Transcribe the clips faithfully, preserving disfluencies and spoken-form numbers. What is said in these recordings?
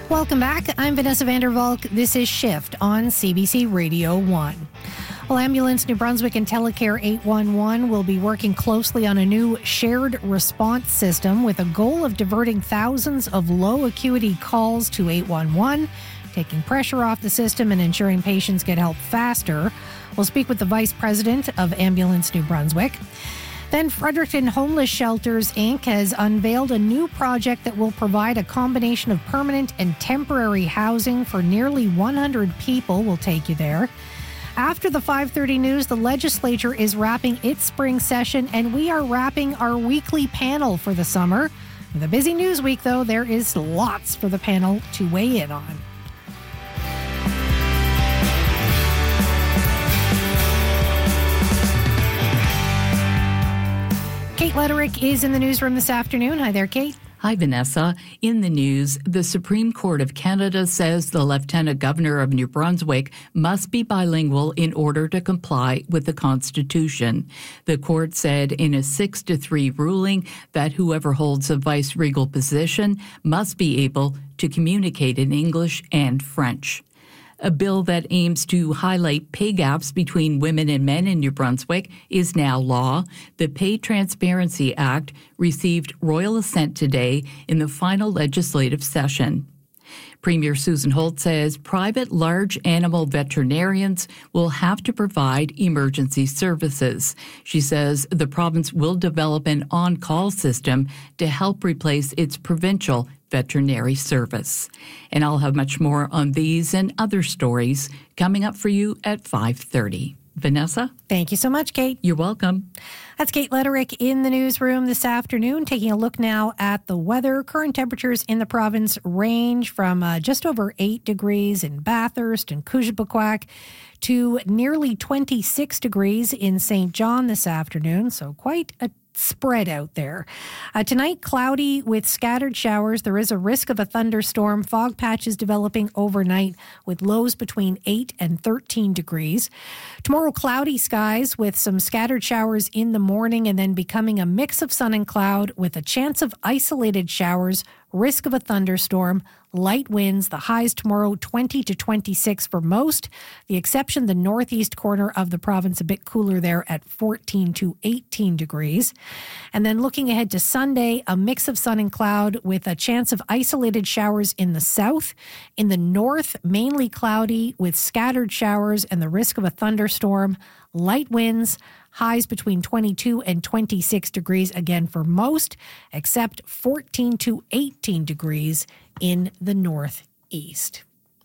Welcome back. I'm Vanessa Vandervalk. This is Shift on C B C Radio one. Well, Ambulance New Brunswick and Telecare eight one one will be working closely on a new shared response system with a goal of diverting thousands of low acuity calls to eight one one, taking pressure off the system and ensuring patients get help faster. We'll speak with the Vice President of Ambulance New Brunswick. Then Fredericton Homeless Shelters, Incorporated has unveiled a new project that will provide a combination of permanent and temporary housing for nearly one hundred people. We'll take you there. After the five thirty news, the legislature is wrapping its spring session, and we are wrapping our weekly panel for the summer. With a busy news week, though, there is lots for the panel to weigh in on. Kate Lederick is in the newsroom this afternoon. Hi there, Kate. Hi, Vanessa. In the news, the Supreme Court of Canada says the Lieutenant Governor of New Brunswick must be bilingual in order to comply with the Constitution. The court said in a six to three ruling that whoever holds a vice-regal position must be able to communicate in English and French. A bill that aims to highlight pay gaps between women and men in New Brunswick is now law. The Pay Transparency Act received royal assent today in the final legislative session. Premier Susan Holt says private large animal veterinarians will have to provide emergency services. She says the province will develop an on-call system to help replace its provincial veterinary service. And I'll have much more on these and other stories coming up for you at five thirty. Vanessa? Thank you so much, Kate. You're welcome. That's Kate Lederick in the newsroom this afternoon, taking a look now at the weather. Current temperatures in the province range from uh, just over eight degrees in Bathurst and Koujibakwak to nearly twenty-six degrees in Saint John this afternoon, so quite a spread out there. Uh, tonight, cloudy with scattered showers. There is a risk of a thunderstorm. Fog patches developing overnight with lows between eight and thirteen degrees. Tomorrow, cloudy skies with some scattered showers in the morning and then becoming a mix of sun and cloud with a chance of isolated showers, risk of a thunderstorm, light winds. The highs tomorrow, twenty to twenty-six for most. The exception, the northeast corner of the province, a bit cooler there at fourteen to eighteen degrees. And then looking ahead to Sunday, a mix of sun and cloud with a chance of isolated showers in the south. In the north, mainly cloudy with scattered showers and the risk of a thunderstorm, light winds. Highs between twenty-two and twenty-six degrees again for most, except fourteen to eighteen degrees in the northeast.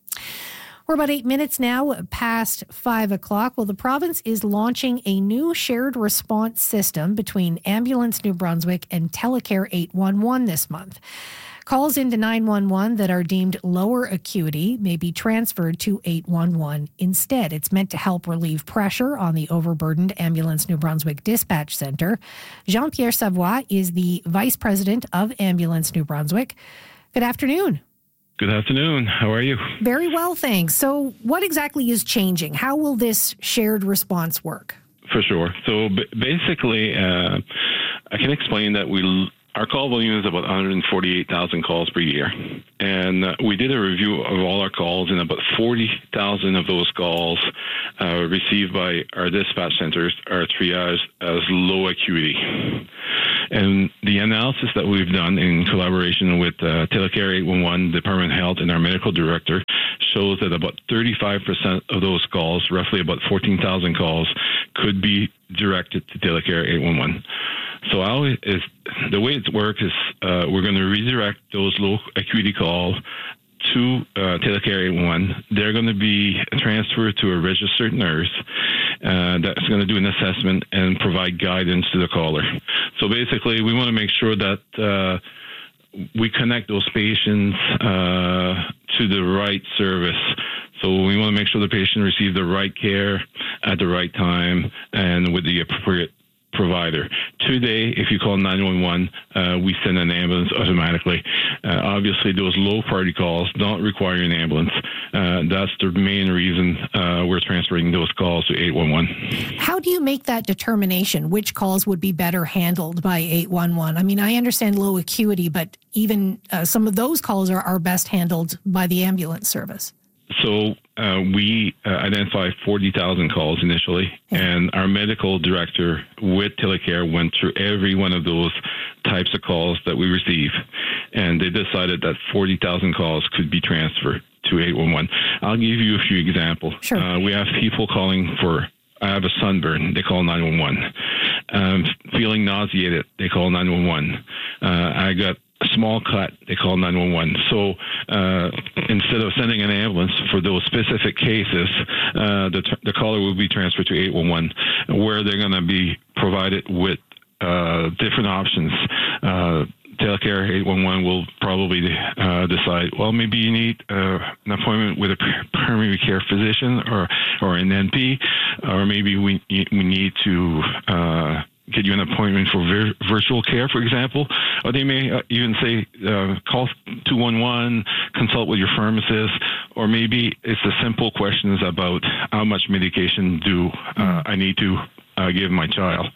We're about eight minutes now past five o'clock. Well, the province is launching a new shared response system between Ambulance New Brunswick and Telecare eight one one this month. Calls into nine one one that are deemed lower acuity may be transferred to eight one one instead. It's meant to help relieve pressure on the overburdened Ambulance New Brunswick Dispatch Centre. Jean-Pierre Savoie is the Vice President of Ambulance New Brunswick. Good afternoon. Good afternoon. How are you? Very well, thanks. So what exactly is changing? How will this shared response work? For sure. So b- basically, uh, I can explain that we... L- Our call volume is about one hundred forty-eight thousand calls per year. And uh, we did a review of all our calls, and about forty thousand of those calls uh, received by our dispatch centers are triaged as low acuity. And the analysis that we've done in collaboration with uh, Telecare eight one one, Department of Health, and our medical director shows that about thirty-five percent of those calls, roughly about fourteen thousand calls, could be directed to Telecare eight one one. So how is the way it works is uh, we're going to redirect those low acuity calls to uh, Telecare eight one one. They're going to be transferred to a registered nurse uh, that's going to do an assessment and provide guidance to the caller. So basically, we want to make sure that uh, we connect those patients uh, to the right service. So we want to make sure the patient receives the right care at the right time and with the appropriate provider. Today, if you call nine one one, uh, we send an ambulance automatically. Uh, obviously, those low priority calls don't require an ambulance. Uh, that's the main reason uh, we're transferring those calls to eight one one. How do you make that determination? Which calls would be better handled by eight one one? I mean, I understand low acuity, but even uh, some of those calls are, are best handled by the ambulance service. So uh, we uh, identified forty thousand calls initially, yeah. and our medical director with Telecare went through every one of those types of calls that we receive, and they decided that forty thousand calls could be transferred to eight one one. I'll give you a few examples. Sure. Uh, we have people calling for, I have a sunburn, they call nine one one. Um, feeling nauseated, they call nine one one. Uh, I got a small cut, they call nine one one. So uh, instead of sending an ambulance for those specific cases, uh, the, the caller will be transferred to eight one one, where they're going to be provided with uh, different options. Uh, Telecare eight one one will probably uh, decide, well, maybe you need uh, an appointment with a primary care physician or, or an N P, or maybe we we need to uh, get you an appointment for vir- virtual care, for example. Or they may uh, even say, uh, call two one one, consult with your pharmacist, or maybe it's the simple questions about how much medication do uh, I need to uh, give my child.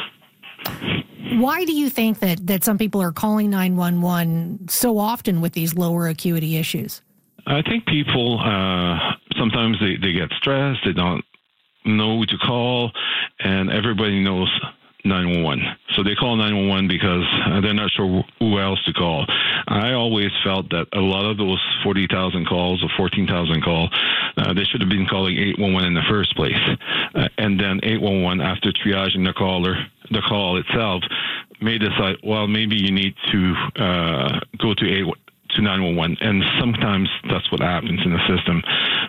Why do you think that, that some people are calling nine one one so often with these lower acuity issues? I think people, uh, sometimes they, they get stressed, they don't know who to call, and everybody knows nine one one. So they call nine one one because they're not sure who else to call. I always felt that a lot of those forty thousand calls or fourteen thousand calls, uh, they should have been calling eight one one in the first place. Uh, and then eight one one, after triaging the caller, the call itself, may decide, well, maybe you need to uh, go to eight to nine one one. And sometimes that's what happens in the system.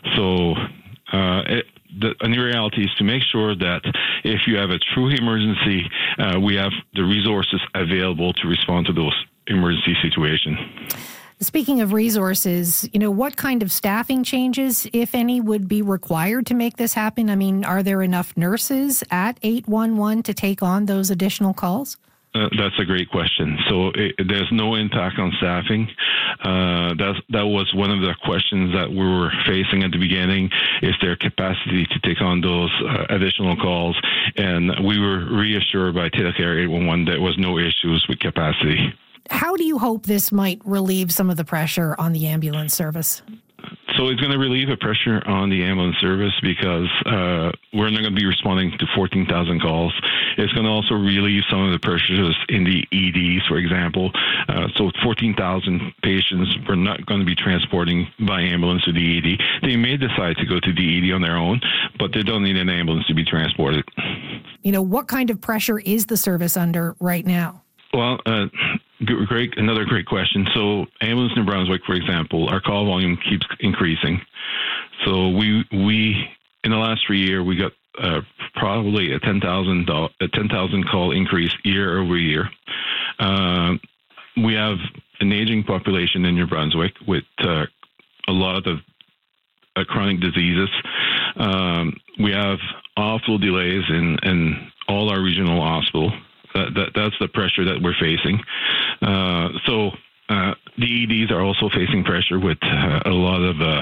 So uh, it, The, and the reality is to make sure that if you have a true emergency, uh, we have the resources available to respond to those emergency situations. Speaking of resources, you know, what kind of staffing changes, if any, would be required to make this happen? I mean, are there enough nurses at eight one one to take on those additional calls? Uh, that's a great question. So it, there's no impact on staffing. Uh, that's, that was one of the questions that we were facing at the beginning, is their capacity to take on those uh, additional calls. And we were reassured by Telecare eight one one that there was no issues with capacity. How do you hope this might relieve some of the pressure on the ambulance service? So it's going to relieve the pressure on the ambulance service because uh, we're not going to be responding to fourteen thousand calls. It's going to also relieve some of the pressures in the E Ds, for example. Uh, so fourteen thousand patients we're not going to be transporting by ambulance to the E D. They may decide to go to the E D on their own, but they don't need an ambulance to be transported. You know, what kind of pressure is the service under right now? Well, uh, great, another great question. So Ambulance New Brunswick, for example, our call volume keeps increasing. So we, we in the last three years, we got uh, probably a ten thousand a ten thousand call increase year over year. Uh, we have an aging population in New Brunswick with uh, a lot of uh, chronic diseases. Um, we have awful delays in, in all our regional hospitals. That, that, that's the pressure that we're facing. Uh, so uh, the E Ds are also facing pressure with uh, a lot of uh,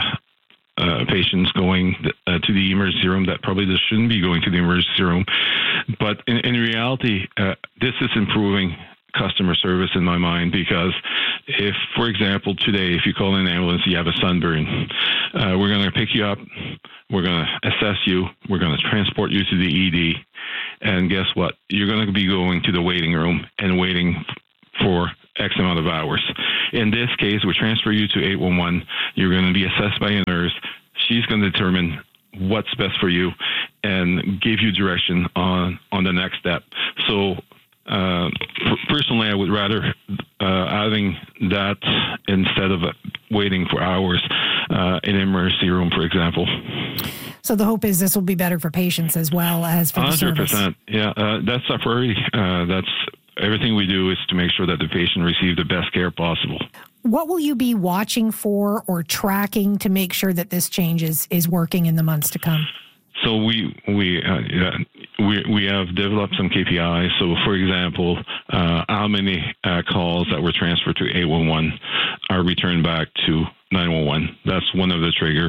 uh, patients going uh, to the emergency room that probably just shouldn't be going to the emergency room. But in, in reality, uh, this is improving customer service in my mind, because if, for example, today, if you call an ambulance, you have a sunburn, uh, we're going to pick you up, we're going to assess you, we're going to transport you to the E D, and guess what? You're going to be going to the waiting room and waiting for X amount of hours. In this case, we transfer you to eight one one, you're going to be assessed by a nurse, she's going to determine what's best for you and give you direction on, on the next step. So Uh, personally, I would rather uh, having that instead of uh, waiting for hours uh, in an emergency room, for example. So the hope is this will be better for patients as well as for the one hundred percent. service. Yeah, uh, that's our priority. Uh, that's everything we do is to make sure that the patient receives the best care possible. What will you be watching for or tracking to make sure that this change is, is working in the months to come? So we we uh, we we have developed some K P Is. So, for example, uh, how many uh, calls that were transferred to eight one one are returned back to nine one one. That's one of the trigger.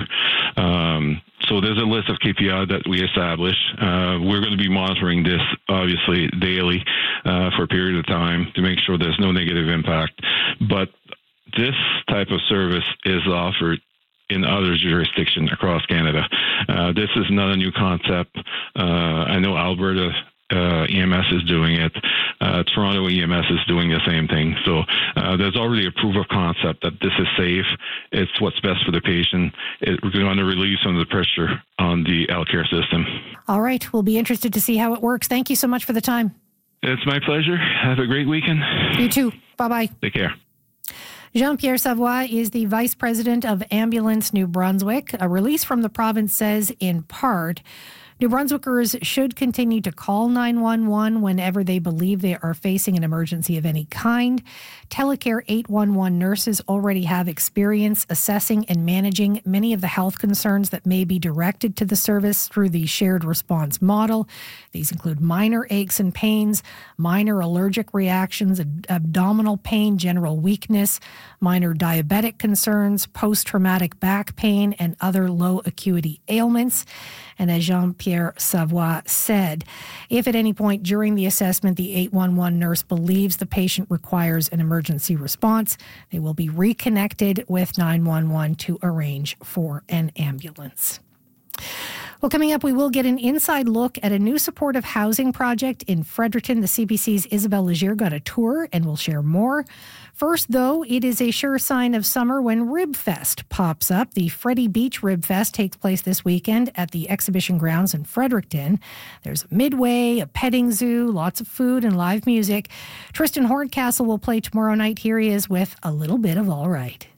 Um, so there's a list of K P I that we establish. Uh, we're going to be monitoring this, obviously, daily uh, for a period of time to make sure there's no negative impact. But this type of service is offered in other jurisdictions across Canada. Uh, this is not a new concept. Uh, I know Alberta uh, E M S is doing it. Uh, Toronto E M S is doing the same thing. So uh, there's already a proof of concept that this is safe. It's what's best for the patient. It, we're going to release some of the pressure on the healthcare system. All right. We'll be interested to see how it works. Thank you so much for the time. It's my pleasure. Have a great weekend. You too. Bye-bye. Take care. Jean-Pierre Savoy is the Vice President of Ambulance New Brunswick. A release from the province says, in part, New Brunswickers should continue to call nine one one whenever they believe they are facing an emergency of any kind. Telecare eight one one nurses already have experience assessing and managing many of the health concerns that may be directed to the service through the shared response model. These include minor aches and pains, minor allergic reactions, ab- abdominal pain, general weakness, minor diabetic concerns, post-traumatic back pain, and other low acuity ailments. And as Jean-Pierre Savoy said, if at any point during the assessment the eight one one nurse believes the patient requires an emergency response, they will be reconnected with nine one one to arrange for an ambulance. Well, coming up, we will get an inside look at a new supportive housing project in Fredericton. The C B C's Isabelle Legier got a tour and will share more. First, though, it is a sure sign of summer when Rib Fest pops up. The Freddy Beach Rib Fest takes place this weekend at the exhibition grounds in Fredericton. There's a midway, a petting zoo, lots of food and live music. Tristan Horncastle will play tomorrow night. Here he is with a little bit of All Right.